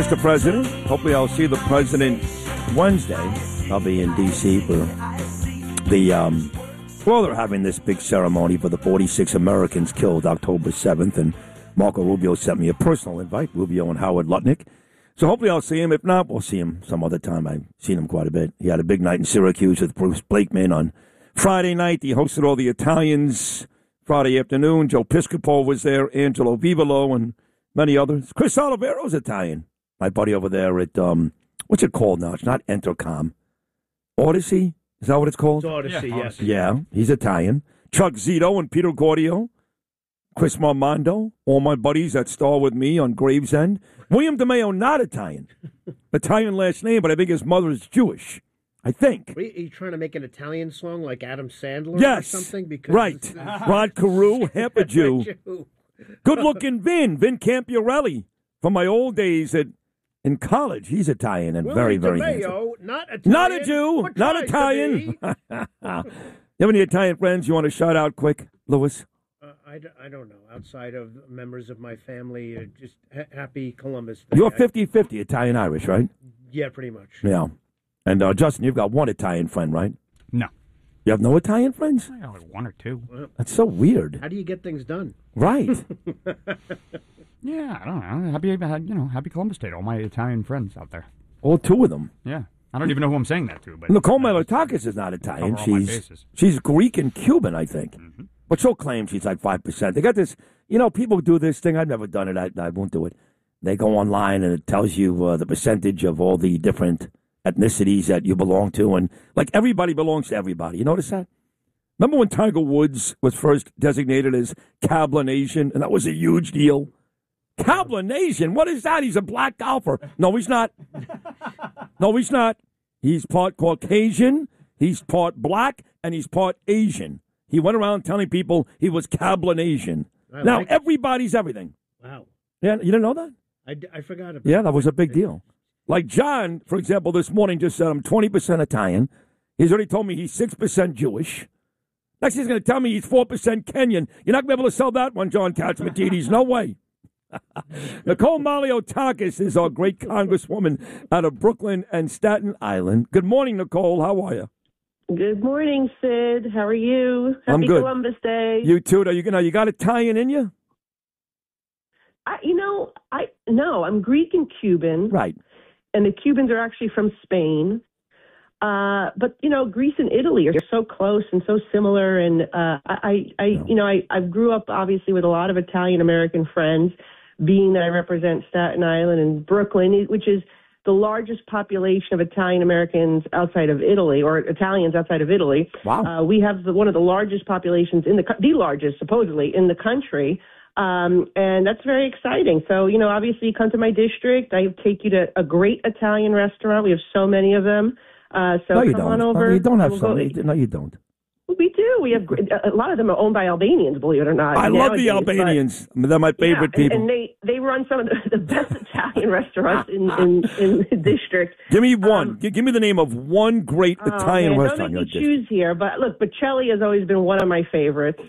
Mr. President, hopefully I'll see the president Wednesday. I'll be in D.C. for they're having this big ceremony for the 46 Americans killed October 7th, and Marco Rubio sent me a personal invite, Rubio and Howard Lutnick. So hopefully I'll see him. If not, we'll see him some other time. I've seen him quite a bit. He had a big night in Syracuse with Bruce Blakeman on Friday night. He hosted all the Italians Friday afternoon. Joe Piscopo was there, Angelo Vivolo, and many others. Chris Olivero's Italian. My buddy over there at, what's it called now? It's not Entercom. Odyssey? Is that what it's called? It's Odyssey, yes. Yeah, he's Italian. Chuck Zito and Peter Gordio. Chris Marmondo. All my buddies that star with me on Gravesend. William DeMeo, not Italian. Italian last name, but I think his mother is Jewish. I think. Are you trying to make an Italian song like Adam Sandler or something? Because right. Rod Carew, half a Jew. Good-looking Vin Campiarelli. From my old days in college. He's Italian and very, very handsome. Not Italian. Not a Jew. Not Italian. You have any Italian friends you want to shout out quick, Louis? I don't know. Outside of members of my family, just happy Columbus Day. You're 50-50 Italian-Irish, right? Yeah, pretty much. Yeah. And, Justin, you've got one Italian friend, right? No. You have no Italian friends? I got like one or two. Well, that's so weird. How do you get things done? Right. Yeah, I don't know. Happy Columbus Day to all my Italian friends out there. All two of them. Yeah. I don't even know who I'm saying that to. But Nicole Malotakis is not Italian. She's Greek and Cuban, I think. Mm-hmm. But she'll claim she's like 5%. They got this, people do this thing. I've never done it. I won't do it. They go online and it tells you the percentage of all the different ethnicities that you belong to. And like everybody belongs to everybody. You notice that? Remember when Tiger Woods was first designated as Cablinasian? And that was a huge deal. Cablinasian? What is that? He's a black golfer. No, he's not. No, he's not. He's part Caucasian, he's part black, and he's part Asian. He went around telling people he was Cablinasian. Now, everybody's everything. Wow. Yeah, you didn't know that? I forgot about that was a big deal. Like John, for example, this morning just said I'm 20% Italian. He's already told me he's 6% Jewish. Next he's going to tell me he's 4% Kenyan. You're not going to be able to sell that one, John Katzmatidis. No way. Nicole Malliotakis is our great congresswoman out of Brooklyn and Staten Island. Good morning, Nicole. How are you? Good morning, Sid. How are you? I'm good. Columbus Day. You too. You got Italian in you? No, I'm Greek and Cuban. Right. And the Cubans are actually from Spain. But Greece and Italy are so close and so similar. And I grew up obviously with a lot of Italian American friends, being that I represent Staten Island and Brooklyn, which is the largest population of Italian Americans outside of Italy, or Italians outside of Italy. Wow. We have one of the largest populations the largest supposedly in the country. And that's very exciting. So, obviously you come to my district. I take you to a great Italian restaurant. We have so many of them. No, you don't. On over. No, you don't have some. No, you don't. We do. We have a lot of them are owned by Albanians, believe it or not. I love the Albanians. They're my favorite people. And they run some of the best Italian restaurants in the district. Give me one. Give me the name of one great Italian restaurant. Don't make me choose here, but look, Bocelli has always been one of my favorites.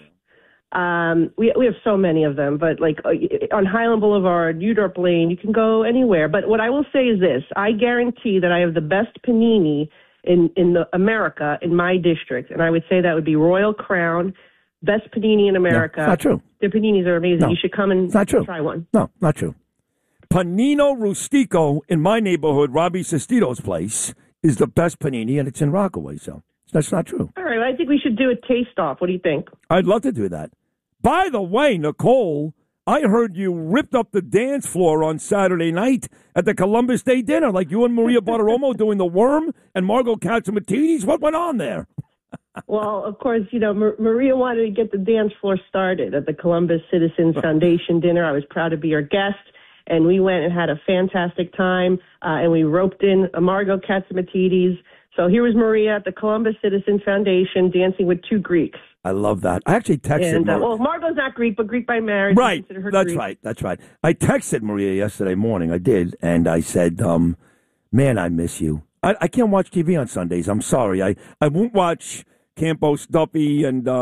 We have so many of them, but like on Highland Boulevard, Udorp Lane, you can go anywhere. But what I will say is this: I guarantee that I have the best panini in America in my district, and I would say that would be Royal Crown, best panini in America. No, not true. The paninis are amazing. No, you should come and try one. No, not true. Panino Rustico in my neighborhood, Robbie Sestito's place, is the best panini, and it's in Rockaway. So that's not true. All right, well, I think we should do a taste off. What do you think? I'd love to do that. By the way, Nicole, I heard you ripped up the dance floor on Saturday night at the Columbus Day dinner, like you and Maria Bartiromo doing the worm and Margot Katsimatidis. What went on there? Well, of course, Maria wanted to get the dance floor started at the Columbus Citizens Foundation dinner. I was proud to be her guest, and we went and had a fantastic time, and we roped in Margot Katsimatidis. So here was Maria at the Columbus Citizens Foundation dancing with two Greeks. I love that. I actually texted Maria. Well, Margot's not Greek, but Greek by marriage. Right. That's right. I texted Maria yesterday morning. I did. And I said, man, I miss you. I can't watch TV on Sundays. I'm sorry. I won't watch Campos Duffy and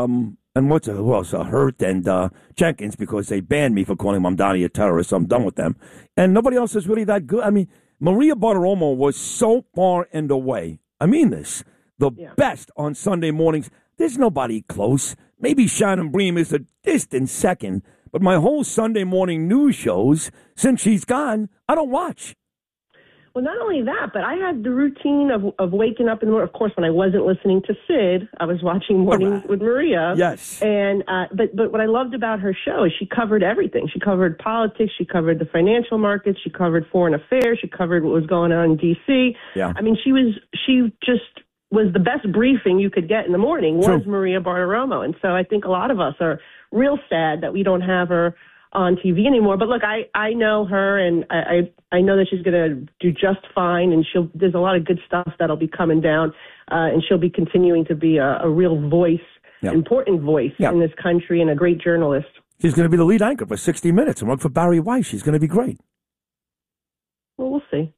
and who else? Hurt and Jenkins, because they banned me for calling Mamdani a terrorist, so I'm done with them. And nobody else is really that good. I mean, Maria Bartiromo was so far and away, I mean this, the best on Sunday mornings. There's nobody close. Maybe Shannon Bream is a distant second, but my whole Sunday morning news shows, since she's gone, I don't watch. Well, not only that, but I had the routine of waking up in the morning. Of course, when I wasn't listening to Sid, I was watching Mornings with Maria. Yes. And but what I loved about her show is she covered everything. She covered politics. She covered the financial markets. She covered foreign affairs. She covered what was going on in D.C. Yeah. I mean, she just was the best briefing you could get in the morning was Maria Bartiromo. And so I think a lot of us are real sad that we don't have her on TV anymore. But look, I know her, and I know that she's going to do just fine, and there's a lot of good stuff that'll be coming down, and she'll be continuing to be a real voice, important voice in this country, and a great journalist. She's going to be the lead anchor for 60 Minutes and work for Barry Weiss. She's going to be great. Well, we'll see.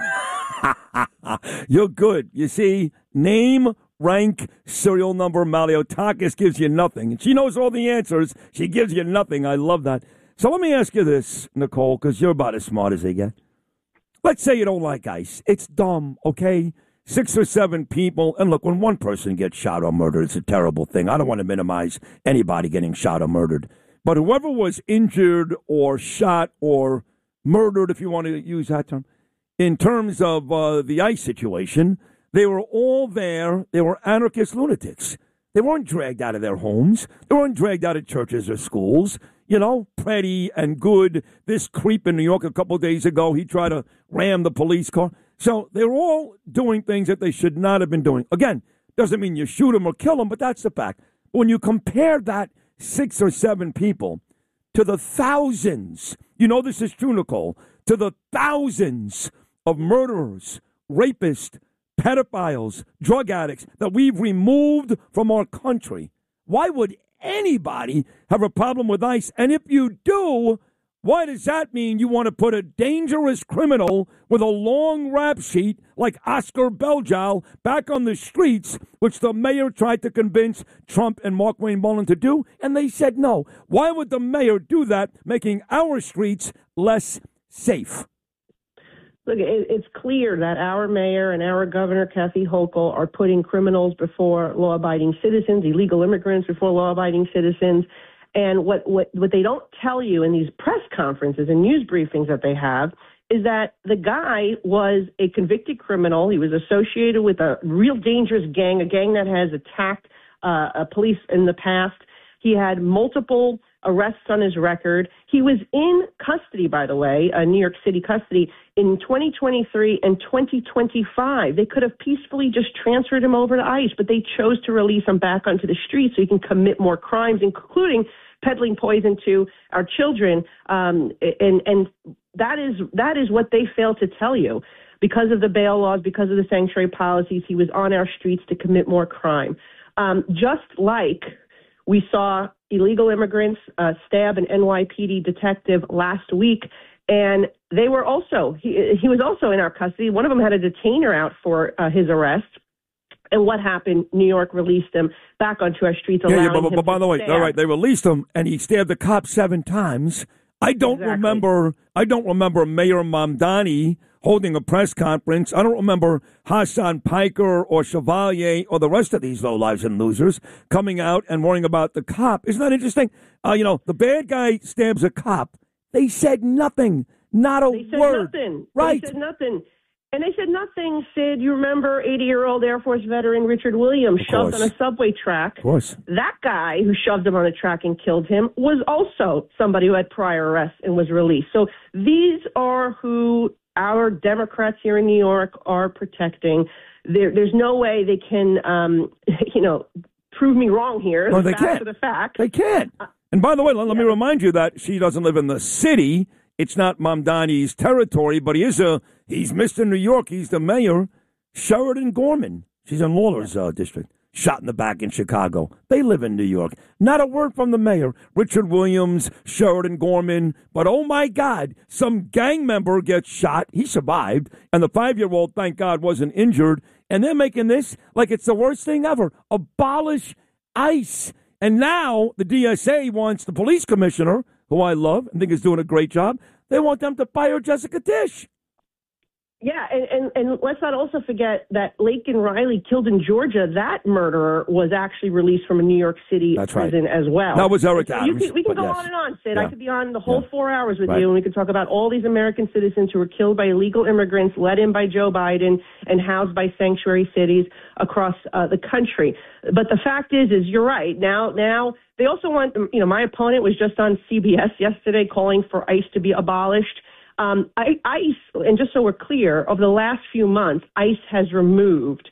You're good. You see, name, rank, serial number, Maliotakis gives you nothing. And she knows all the answers. She gives you nothing. I love that. So let me ask you this, Nicole, because you're about as smart as they get. Let's say you don't like ICE. It's dumb, okay? 6 or 7 people. And look, when one person gets shot or murdered, it's a terrible thing. I don't want to minimize anybody getting shot or murdered. But whoever was injured or shot or murdered, if you want to use that term, in terms of the ICE situation, they were all there. They were anarchist lunatics. They weren't dragged out of their homes. They weren't dragged out of churches or schools. You know, Petty and Good, this creep in New York a couple of days ago, he tried to ram the police car. So they were all doing things that they should not have been doing. Again, doesn't mean you shoot them or kill them, but that's the fact. When you compare that 6 or 7 people to the thousands, you know this is true, Nicole, to the thousands of murderers, rapists, pedophiles, drug addicts that we've removed from our country. Why would anybody have a problem with ICE? And if you do, why does that mean you want to put a dangerous criminal with a long rap sheet like Oscar Beljow back on the streets, which the mayor tried to convince Trump and Mark Wayne Mullen to do, and they said no? Why would the mayor do that, making our streets less safe? Look, it's clear that our mayor and our governor, Kathy Hochul, are putting criminals before law-abiding citizens, illegal immigrants before law-abiding citizens. And what they don't tell you in these press conferences and news briefings that they have is that the guy was a convicted criminal. He was associated with a real dangerous gang, a gang that has attacked police in the past. He had multiple arrests on his record. He was in custody, by the way, New York City custody, in 2023 and 2025. They could have peacefully just transferred him over to ICE, but they chose to release him back onto the streets so he can commit more crimes, including peddling poison to our children. And that is what they fail to tell you. Because of the bail laws, because of the sanctuary policies, he was on our streets to commit more crime. Just like we saw illegal immigrants stab an NYPD detective last week, and they were also he was also in our custody. One of them had a detainer out for his arrest. And what happened? New York released him back onto our streets. But by the way, all right, they released him, and he stabbed the cop 7 times. I don't remember Mayor Mamdani holding a press conference. I don't remember Hassan Piker or Chevalier or the rest of these lowlives and losers coming out and worrying about the cop. Isn't that interesting? The bad guy stabs a cop. They said nothing. Not a word. They said nothing. Right. They said nothing. And they said nothing, Sid. You remember 80-year-old Air Force veteran Richard Williams shoved on a subway track. Of course. That guy who shoved him on the track and killed him was also somebody who had prior arrests and was released. So these are who our Democrats here in New York are protecting. There's no way they can, prove me wrong here. No, they can't. The fact. They can't. And by the way, let me remind you that she doesn't live in the city. It's not Mamdani's territory, but he's Mr. New York. He's the mayor. Sheridan Gorman. She's in Lawler's district. Shot in the back in Chicago. They live in New York. Not a word from the mayor. Richard Williams, Sheridan Gorman. But oh my God, some gang member gets shot. He survived. And the 5-year-old, thank God, wasn't injured. And they're making this like it's the worst thing ever. Abolish ICE. And now the DSA wants the police commissioner, who I love and think is doing a great job, they want them to fire Jessica Tisch. Yeah, and let's not also forget that Laken Riley, killed in Georgia, that murderer was actually released from a New York City prison as well. That was Eric Adams. We can go on and on, Sid. Yeah. I could be on the whole 4 hours with you, and we could talk about all these American citizens who were killed by illegal immigrants, let in by Joe Biden, and housed by sanctuary cities across the country. But the fact is you're right. Now they also want, my opponent was just on CBS yesterday calling for ICE to be abolished. ICE, and just so we're clear, over the last few months, ICE has removed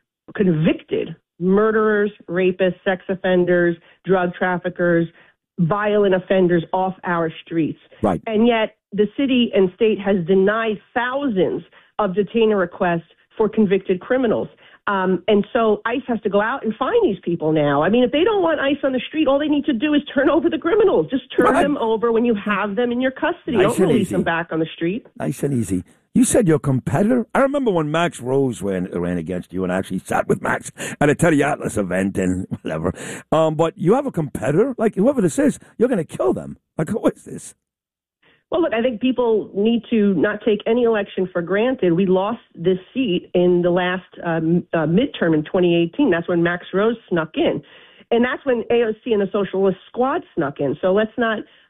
convicted murderers, rapists, sex offenders, drug traffickers, violent offenders off our streets. Right. And yet the city and state has denied thousands of detainer requests for convicted criminals. And so ICE has to go out and find these people now. I mean, if they don't want ICE on the street, all they need to do is turn over the criminals. Just turn them over when you have them in your custody. Don't release them back on the street. Nice and easy. You said your competitor? I remember when Max Rose ran against you and actually sat with Max at a Teddy Atlas event and whatever. But you have a competitor? Like, whoever this is, you're going to kill them. Like, who is this? Well, look, I think people need to not take any election for granted. We lost this seat in the last midterm in 2018. That's when Max Rose snuck in. And that's when AOC and the Socialist Squad snuck in. So let's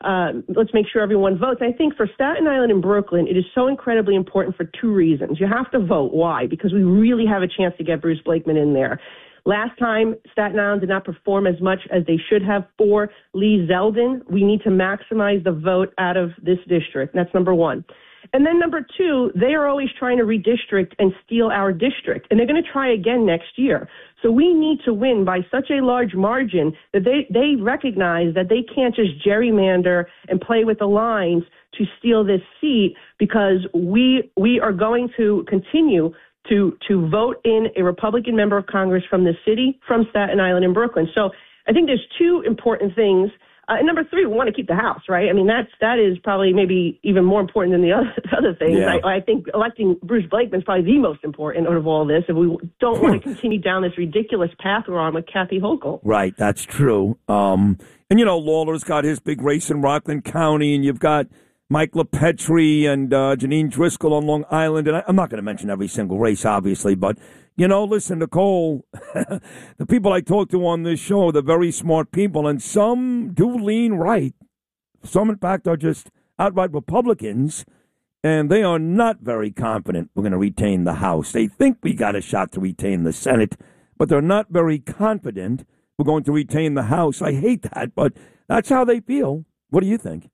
make sure everyone votes. I think for Staten Island and Brooklyn, it is so incredibly important for two reasons. You have to vote. Why? Because we really have a chance to get Bruce Blakeman in there. Last time, Staten Island did not perform as much as they should have for Lee Zeldin. We need to maximize the vote out of this district. That's number one. And then number two, they are always trying to redistrict and steal our district, and they're going to try again next year. So we need to win by such a large margin that they recognize that they can't just gerrymander and play with the lines to steal this seat, because we are going to continue to vote in a Republican member of Congress from the city, from Staten Island and Brooklyn. So I think there's two important things. And number three, we want to keep the House, right? I mean, that is probably maybe even more important than the other things. Yeah. I think electing Bruce Blakeman is probably the most important out of all this, if we don't want to continue down this ridiculous path we're on with Kathy Hochul. Right, that's true. And, Lawler's got his big race in Rockland County, and you've got Mike LaPetri and Janine Driscoll on Long Island. And I'm not going to mention every single race, obviously, but, listen, Nicole, the people I talk to on this show, they're very smart people, and some do lean right. Some, in fact, are just outright Republicans, and they are not very confident we're going to retain the House. They think we got a shot to retain the Senate, but they're not very confident we're going to retain the House. I hate that, but that's how they feel. What do you think?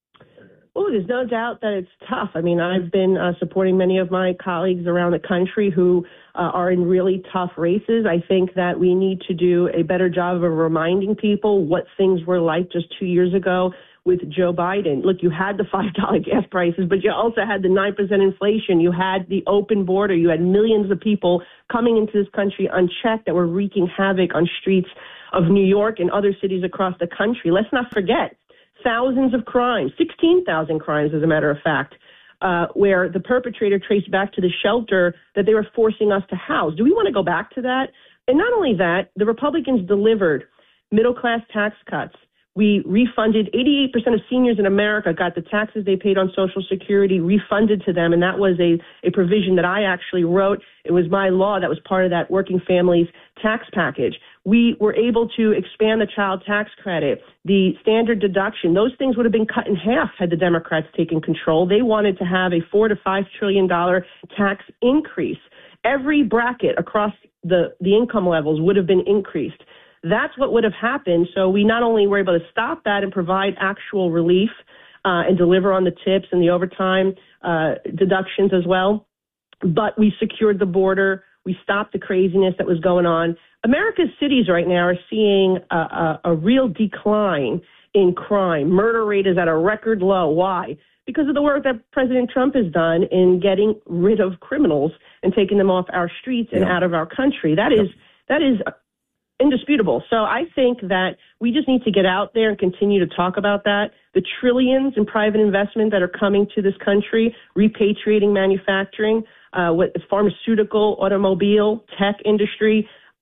Well, there's no doubt that it's tough. I mean, I've been supporting many of my colleagues around the country who are in really tough races. I think that we need to do a better job of reminding people what things were like just 2 years ago with Joe Biden. Look, you had the $5 gas prices, but you also had the 9% inflation. You had the open border. You had millions of people coming into this country unchecked that were wreaking havoc on streets of New York and other cities across the country. Let's not forget. Thousands of crimes, 16,000 crimes, as a matter of fact, where the perpetrator traced back to the shelter that they were forcing us to house. Do we want to go back to that? And not only that, the Republicans delivered middle-class tax cuts. We refunded 88% of seniors in America got the taxes they paid on Social Security refunded to them, and that was a provision that I actually wrote. It was my law that was part of that working families tax package. We were able to expand the child tax credit, the standard deduction. Those things would have been cut in half had the Democrats taken control. They wanted to have a $4 to $5 trillion tax increase. Every bracket across the income levels would have been increased. That's what would have happened. So we not only were able to stop that and provide actual relief and deliver on the tips and the overtime deductions as well, but we secured the border. We stopped the craziness that was going on. America's cities right now are seeing a real decline in crime. Murder rate is at a record low. Why? Because of the work that President Trump has done in getting rid of criminals and taking them off our streets and out of our country. That is indisputable. So I think that we just need to get out there and continue to talk about that. The trillions in private investment that are coming to this country, repatriating manufacturing, with pharmaceutical, automobile, tech industry.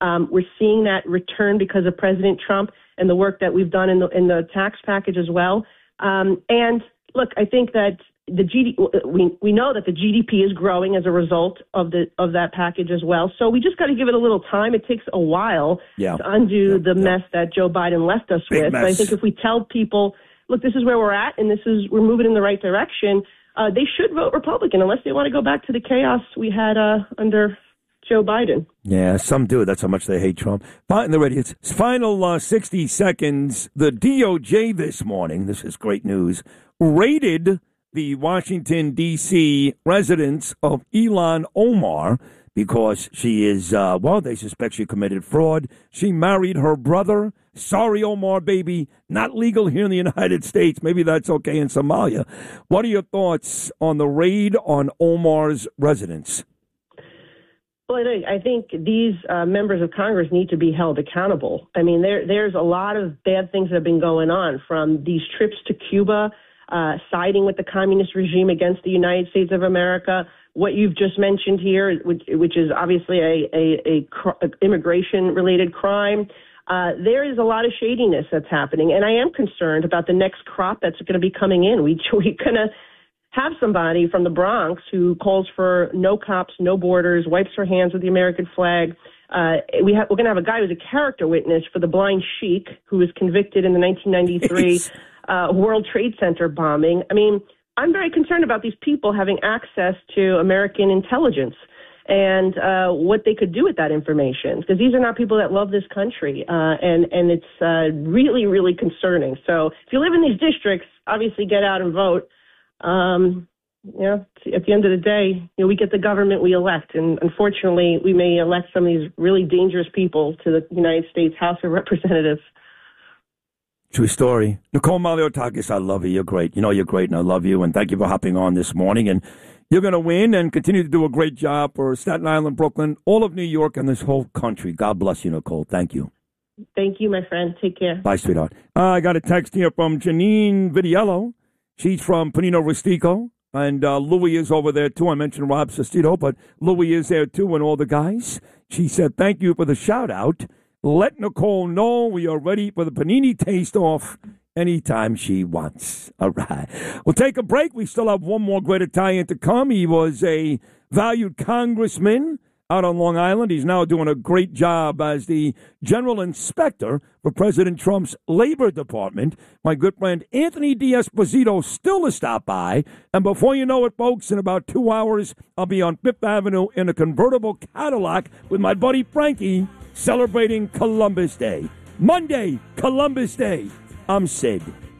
We're seeing that return because of President Trump and the work that we've done in the tax package as well. And look, I think that we know that the GDP is growing as a result of that package as well. So we just got to give it a little time. It takes a while to undo the mess that Joe Biden left us with. But I think if we tell people, look, this is where we're at, and we're moving in the right direction, they should vote Republican unless they want to go back to the chaos we had under Joe Biden. Yeah, some do. That's how much they hate Trump. Martin the Radio. It's final 60 seconds. The DOJ this morning, this is great news, raided the Washington, D.C. residence of Ilhan Omar because she is, they suspect she committed fraud. She married her brother. Sorry, Omar, baby. Not legal here in the United States. Maybe that's okay in Somalia. What are your thoughts on the raid on Omar's residence? Well, I think these members of Congress need to be held accountable. I mean, there's a lot of bad things that have been going on, from these trips to Cuba, siding with the communist regime against the United States of America, what you've just mentioned here, which is obviously a immigration-related crime. There is a lot of shadiness that's happening, and I am concerned about the next crop that's going to be coming in. We're going to have somebody from the Bronx who calls for no cops, no borders, wipes her hands with the American flag. We're going to have a guy who's a character witness for the blind sheik who was convicted in the 1993 World Trade Center bombing. I mean, I'm very concerned about these people having access to American intelligence and what they could do with that information, because these are not people that love this country, and it's really, really concerning. So if you live in these districts, obviously get out and vote. At the end of the day, we get the government we elect, and unfortunately, we may elect some of these really dangerous people to the United States House of Representatives. True story. Nicole Maliotakis, I love you. You're great. You know you're great, and I love you, and thank you for hopping on this morning. And you're going to win and continue to do a great job for Staten Island, Brooklyn, all of New York, and this whole country. God bless you, Nicole. Thank you. Thank you, my friend. Take care. Bye, sweetheart. I got a text here from Janine Vidiello. She's from Panino Rustico, and Louis is over there, too. I mentioned Rob Sestito, but Louis is there, too, and all the guys. She said, thank you for the shout-out. Let Nicole know we are ready for the panini taste-off anytime she wants. All right. We'll take a break. We still have one more great Italian to come. He was a valued congressman out on Long Island. He's now doing a great job as the general inspector for President Trump's Labor Department. My good friend Anthony D'Esposito still to stop by. And before you know it, folks, in about 2 hours, I'll be on Fifth Avenue in a convertible Cadillac with my buddy Frankie celebrating Columbus Day. Monday, Columbus Day. I'm Sid.